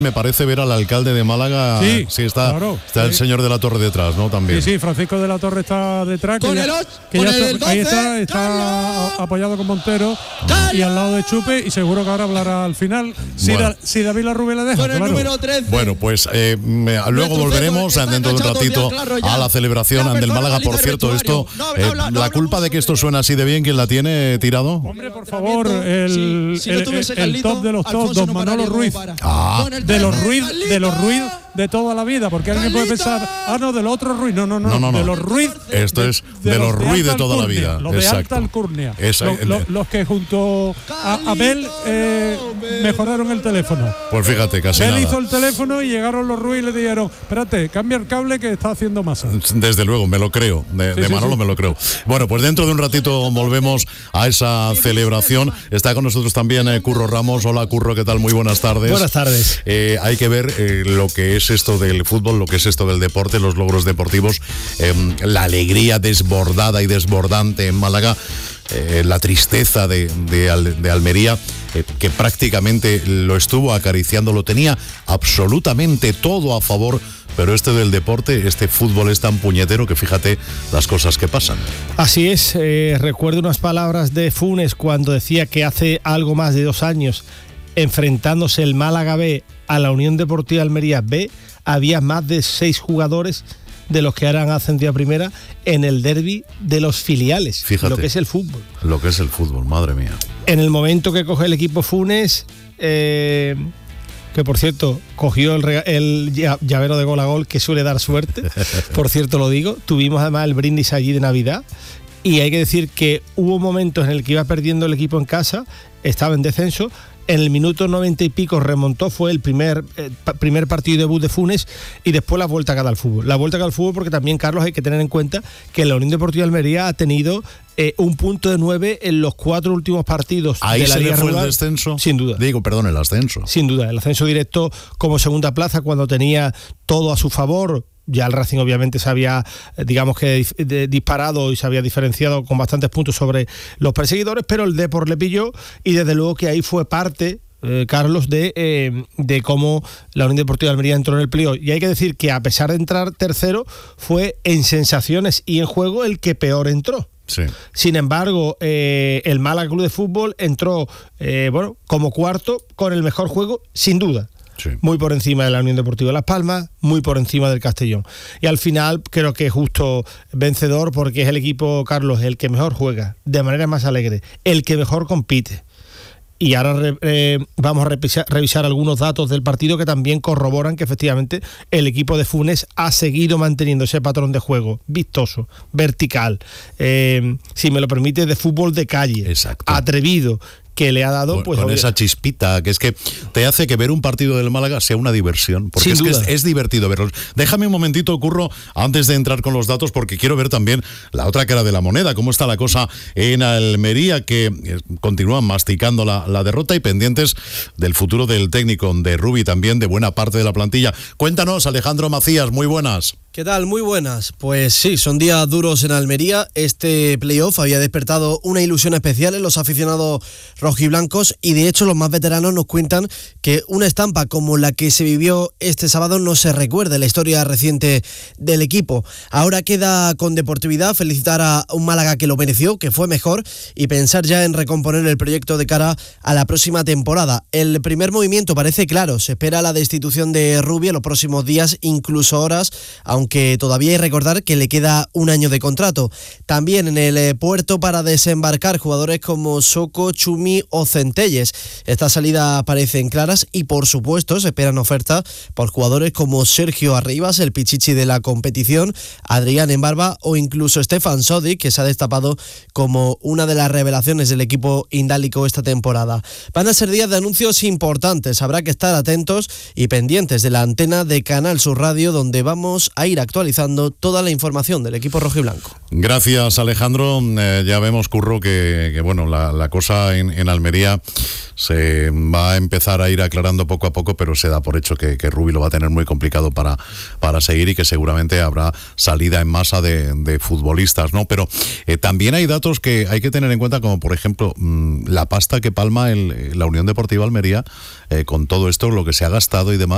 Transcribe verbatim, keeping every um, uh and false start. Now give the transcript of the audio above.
Me parece ver al alcalde de Málaga. Sí, sí está, claro, está sí. el señor de la Torre detrás, ¿no? También. Sí, sí, Francisco de la Torre está detrás. Con que el ya, ocho, que con ya el está, ahí doce, está, está Carlos. apoyado con Montero Carlos. y al lado de Chupe, y seguro que ahora hablará al final. Si, Bueno. da, si David Larrubia le deja. Con el claro. número trece. Bueno, pues eh, me- luego Nuestro volveremos fútbol está dentro de un enganchado ratito todavía, claro, ya. a la celebración La del persona Málaga. Por valida cierto, del esto, vestuario. No, eh, habla, no, la no, culpa no, de que no, esto no. suena así de bien, ¿quién la tiene, Tirado? Hombre, por favor, el, Si- si no el, tuviese el Carlito, top de los tops, Alfonso don no Manolo pararía Ruiz. como para. Ah. Con el De los trece, Ruiz, de los Carlito. Ruiz de toda la vida, porque alguien puede Carlito. pensar, ah, no, de los otros Ruiz, no, no, no, No, no, no. de los Ruiz. Esto es de los Ruiz de alta toda la alcurnia, vida. Los de Exacto. alta alcurnia. Esa- Lo- lo- los que junto a Abel eh, mejoraron el teléfono. Pues fíjate, casi Él nada. hizo el teléfono y llegaron los Ruiz y le dijeron, espérate, cambia el cable que está haciendo masa. Desde luego, me lo creo. De, Sí, de sí, Manolo sí. me lo creo. Bueno, pues dentro de un ratito volvemos a esa celebración. Está con nosotros también eh, Curro Ramos. Hola, Curro, ¿qué tal? Muy buenas tardes. Buenas tardes. Eh, hay que ver eh, lo que es esto del fútbol, lo que es esto del deporte, los logros deportivos, eh, la alegría desbordada y desbordante en Málaga, eh, la tristeza de, de, Al- de Almería, eh, que prácticamente lo estuvo acariciando, lo tenía absolutamente todo a favor, pero este del deporte, este fútbol es tan puñetero que fíjate las cosas que pasan. Así es, eh, recuerdo unas palabras de Funes cuando decía que hace algo más de dos años, enfrentándose el Málaga B a la Unión Deportiva Almería B, había más de seis jugadores de los que ahora han ascendido a primera en el derbi de los filiales, Fíjate. lo que es el fútbol. Lo que es el fútbol, madre mía. En el momento que coge el equipo Funes, eh, que por cierto cogió el, rega- el lla- llavero de gol a gol que suele dar suerte, por cierto lo digo, tuvimos además el brindis allí de Navidad y hay que decir que hubo momentos en el que iba perdiendo el equipo en casa, estaba en descenso, en el minuto noventa y pico remontó, fue el primer, eh, pa- primer partido de debut de Funes y después la vuelta que da al fútbol. La vuelta que da al fútbol porque también, Carlos, hay que tener en cuenta que la Unión Deportiva Almería ha tenido eh, un punto de nueve en los cuatro últimos partidos Ahí de la se Liga le fue el Regular. descenso. Sin duda. Digo, perdón, el ascenso. Sin duda, el ascenso directo como segunda plaza cuando tenía todo a su favor. Ya el Racing obviamente se había, eh, digamos que dif- de- disparado y se había diferenciado con bastantes puntos sobre los perseguidores, pero el Depor le pilló y desde luego que ahí fue parte, eh, Carlos, de, eh, de cómo la Unión Deportiva de Almería entró en el playoff. Y hay que decir que a pesar de entrar tercero, fue en sensaciones y en juego el que peor entró. Sí. Sin embargo, eh, el Málaga Club de Fútbol entró eh, bueno, como cuarto con el mejor juego, sin duda. Sí. Muy por encima de la Unión Deportiva Las Palmas, muy por encima del Castellón. Y al final creo que es justo vencedor porque es el equipo, Carlos, el que mejor juega, de manera más alegre, el que mejor compite. Y ahora re- eh, vamos a revisar, revisar algunos datos del partido que también corroboran que efectivamente el equipo de Funes ha seguido manteniendo ese patrón de juego vistoso, vertical, eh, si me lo permite, de fútbol de calle, Exacto. atrevido, que le ha dado Con, pues con obvia- esa chispita, que es que te hace que ver un partido del Málaga sea una diversión, porque Sin es que duda. es, es divertido verlos. Déjame un momentito, Curro, antes de entrar con los datos, porque quiero ver también la otra cara de la moneda, cómo está la cosa en Almería, que eh, continúan masticando la, la derrota y pendientes del futuro del técnico, de Rubi, también de buena parte de la plantilla. Cuéntanos, Alejandro Macías, muy buenas. ¿Qué tal? Muy buenas. Pues sí, son días duros en Almería. Este playoff había despertado una ilusión especial en los aficionados rojiblancos y de hecho los más veteranos nos cuentan que una estampa como la que se vivió este sábado no se recuerda en la historia reciente del equipo. Ahora queda con deportividad felicitar a un Málaga que lo mereció, que fue mejor y pensar ya en recomponer el proyecto de cara a la próxima temporada. El primer movimiento parece claro, se espera la destitución de Rubi en los próximos días, incluso horas, aunque todavía hay que recordar que le queda un año de contrato. También en el eh, puerto para desembarcar jugadores como Soko, Chumi o Centelles. Estas salidas parecen claras y por supuesto se esperan ofertas por jugadores como Sergio Arribas, el pichichi de la competición, Adrián Embarba o incluso Stefan Sodi, que se ha destapado como una de las revelaciones del equipo indálico esta temporada. Van a ser días de anuncios importantes, habrá que estar atentos y pendientes de la antena de Canal Sur Radio, donde vamos a ir actualizando toda la información del equipo rojiblanco. Gracias, Alejandro. Eh, ya vemos, Curro, que, que bueno, la, la cosa en, en Almería se va a empezar a ir aclarando poco a poco, pero se da por hecho que, que Rubi lo va a tener muy complicado para, para seguir y que seguramente habrá salida en masa de, de futbolistas, ¿no? Pero eh, también hay datos que hay que tener en cuenta, como por ejemplo mmm, la pasta que palma el, la Unión Deportiva Almería eh, con todo esto, lo que se ha gastado y demás.